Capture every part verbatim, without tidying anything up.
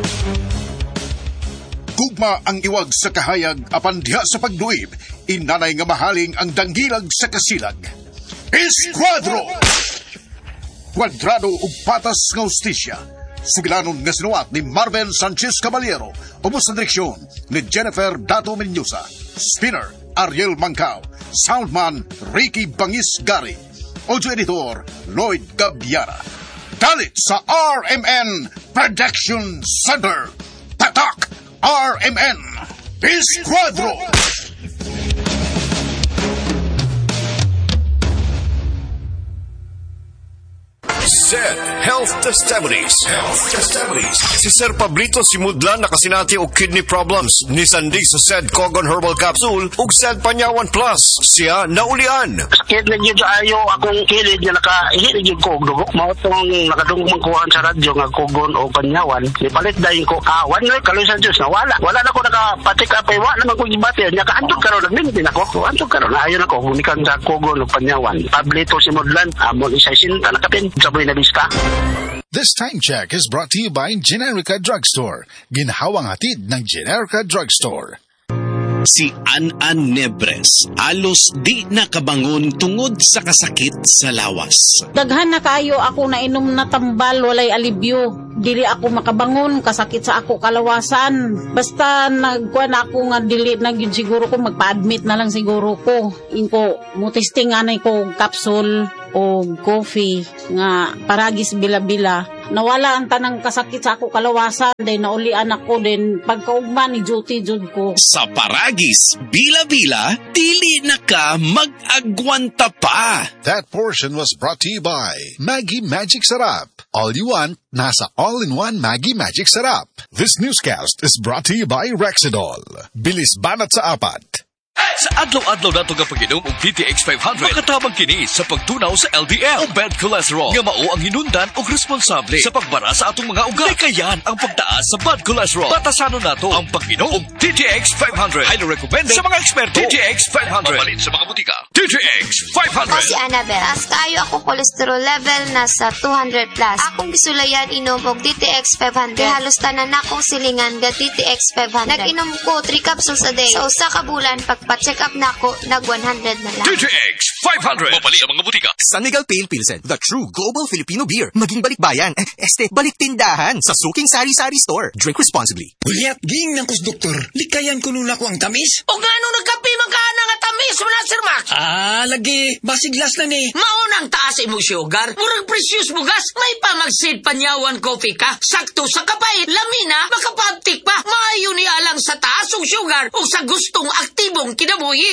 Gugma ang iwag sa kahayag apan diha sa pagduib, inanay nga mahaling ang danggilag sa kasilag. Esquadro! Kwadrado ug patas nga hustisya. Sugilanon nga sinuwat ni Marvin Sanchez Caballero, ubos sa direksyon ni Jennifer Dato Mendoza. Spinner Ariel Mancao, soundman Ricky Bangis Gari, audio editor Lloyd Gabiara. Dalit sa R M N Production Center. Tatak R M N Esquadro! Z Health Testimonies. Health Testimonies. Si Sir Pablito Simudlan nakasinati og kidney problems ni Sandig sa Z Cogon Herbal Capsule ug Z Panyawan Plus. Siya naulian. Sakit na yun ayo akong kilid nga nakahilig yung kog dugo. Mao tong nakadungog man kuhaan sa radyo nga Cogon o Panyawan. Ipalit dayon ko awan na kaloy sa Diyos na wala. Wala na ko nakapatik apay wa naman ko gibati. Nya kaantog karon nagmintin ako. Antog karon ayon ako humikan sa Cogon o Panyawan. Pablito Simudlan amon isa sinta nakapin sa na lista. This time check is brought to you by Generica Drugstore. Ginhawang hatid ng Generica Drugstore. Si An-An Nebres, alos di nakabangon tungod sa kasakit sa lawas. Daghan na kayo ako na inom na tambal, walay alibyo. Dili ako makabangon, kasakit sa ako kalawasan. Basta nagkuhan ako nga dili na yun siguro ko, magpa-admit na lang siguro ko. Inko, mutistingan ko capsule o coffee nga paragis bila-bila. Nawala ang tanang kasakit sa ako kalawasan. Dahil naulian ako din pagkaugman ni duty jud ko. Sa paragis bila-bila, dili na ka mag-agwanta pa. That portion was brought to you by Maggie Magic Sarap. All you want, nasa all-in-one Maggie Magic Sarap. This newscast is brought to you by Rexidol. Bilis banat sa apat. Sa adlaw-adlaw nato nga pag-inom og D T X five hundred, makatabang kini sa pagtunaw sa L D L o bad cholesterol nga mao ang hinundan og responsable sa pagbara sa atong mga ugat. Kayan ang pagtaas sa bad cholesterol. Batasanon nato ang pag-inom og D T X five hundred. Highly recommended sa mga eksperto. D T X five hundred. Mapalit sa mga butika. D T X five hundred. Ako si Annabelle. As kayo ako cholesterol level nasa two hundred plus. Akong gisulayan inom og D T X five hundred. Kaya halos tanan akong silingan ga D T X five hundred. Nag-inom ko three capsules a day. Sa usa ka bulan pagpa-check up na ako, nag one hundred na lang. D T X five hundred. Mapalit sa mga butika. San Miguel Pale Pilsen, the true global Filipino beer. Maging balikbayan. Eh, este, balik tindahan sa Suking Sari Sari Store. Drink responsibly. Uliat, ging ng kus doktor. Likayan ko nula ko ang tamis. O nga nung nagkapi magkana nga tamis mo na, Sir Max? Ah, lagi. Basiglas na ni. Maunang taas mo sugar. Murag precious mo gas. May pamagsid Panyawan coffee ka. Sakto sa kapait. Lamina, makapabtik pa. Maayo ni alang sa taas o sugar o sa gustong aktibong kinabuhi.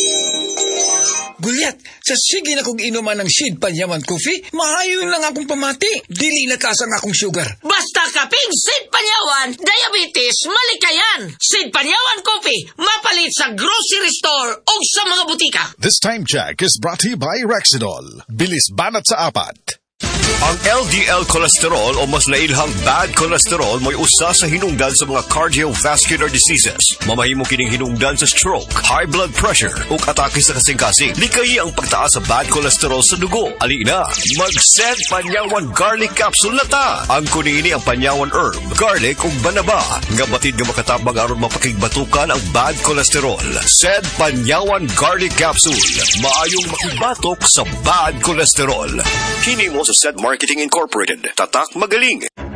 Gulyat, sa sige na kong inuman ng Sid Panyawan Coffee, maayon lang akong pamati. Dili na taas ang akong sugar. Basta kaping Sid Panyawan, diabetes, malikayan. Sid Panyawan Coffee, mapalit sa grocery store o sa mga butika. This time check is brought to you by Rexidol. Bilis banat sa apat. Ang L D L cholesterol o mas nailhang bad cholesterol mo'y usa sa hinungdan sa mga cardiovascular diseases. Mamahimo kining hinungdan sa stroke, high blood pressure, ug atake sa kasing-kasing. Likayi ang pagtaas sa bad cholesterol sa dugo. Alina, mag-Z Panyawan Garlic Capsule na ta. Ang kunini ang Panyawan herb, garlic ug banaba. Nga batid nga makatabang aron mapakigbatukan ang bad cholesterol. Z Panyawan Garlic Capsule. Maayong makibatok sa bad cholesterol. Kini mo sa Z Marketing Incorporated. Tatak magaling.